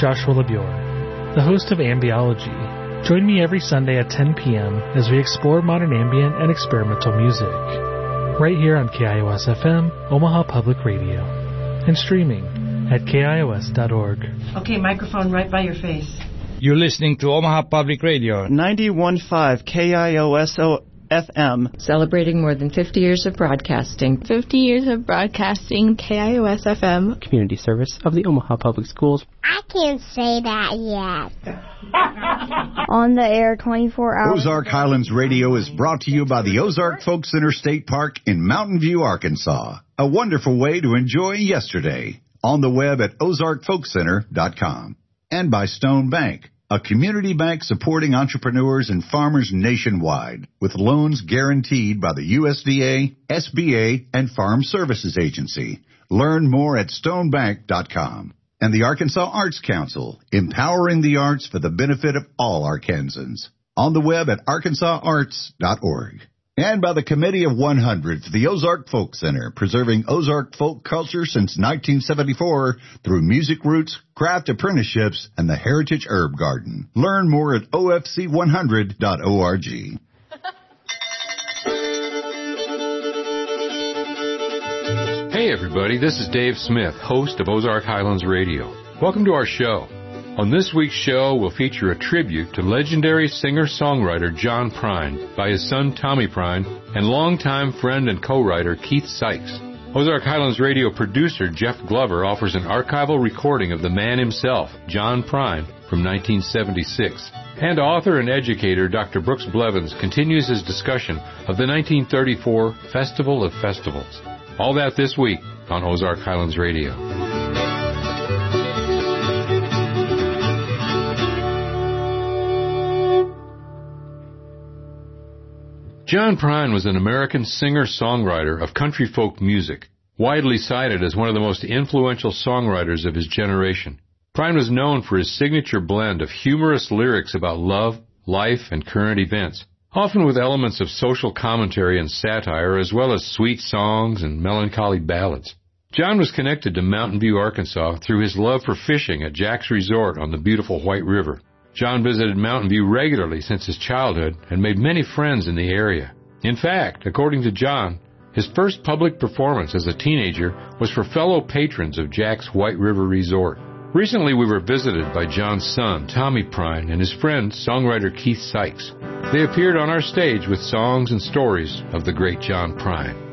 Joshua LeBure, the host of Ambiology. Join me every Sunday at 10 p.m. as we explore modern ambient and experimental music. Right here on KIOS-FM, Omaha Public Radio. And streaming at KIOS.org. Okay, microphone right by your face. You're listening to Omaha Public Radio. 91.5 KIOS-FM. Celebrating more than 50 years of broadcasting. 50 years of broadcasting, KIOS-FM. Community service of the Omaha Public Schools. I can't say that yet. On the air 24 hours. Ozark Highlands Radio is brought to you by the Ozark Folk Center State Park in Mountain View, Arkansas. A wonderful way to enjoy yesterday. On the web at ozarkfolkcenter.com. And by Stone Bank, a community bank supporting entrepreneurs and farmers nationwide with loans guaranteed by the USDA, SBA, and Farm Services Agency. Learn more at stonebank.com. And the Arkansas Arts Council, empowering the arts for the benefit of all Arkansans. On the web at arkansasarts.org. And by the Committee of 100 for the Ozark Folk Center, preserving Ozark folk culture since 1974 through music roots, craft apprenticeships, and the Heritage Herb Garden. Learn more at ofc100.org. Hey everybody, this is Dave Smith, host of Ozark Highlands Radio. Welcome to our show. On this week's show, we'll feature a tribute to legendary singer-songwriter John Prine by his son Tommy Prine and longtime friend and co-writer Keith Sykes. Ozark Highlands Radio producer Jeff Glover offers an archival recording of the man himself, John Prine, from 1976. And author and educator Dr. Brooks Blevins continues his discussion of the 1934 Festival of Festivals. All that this week on Ozark Highlands Radio. John Prine was an American singer-songwriter of country folk music, widely cited as one of the most influential songwriters of his generation. Prine was known for his signature blend of humorous lyrics about love, life, and current events, often with elements of social commentary and satire, as well as sweet songs and melancholy ballads. John was connected to Mountain View, Arkansas, through his love for fishing at Jack's Resort on the beautiful White River. John visited Mountain View regularly since his childhood and made many friends in the area. In fact, according to John, his first public performance as a teenager was for fellow patrons of Jack's White River Resort. Recently, we were visited by John's son, Tommy Prine, and his friend, songwriter Keith Sykes. They appeared on our stage with songs and stories of the great John Prine.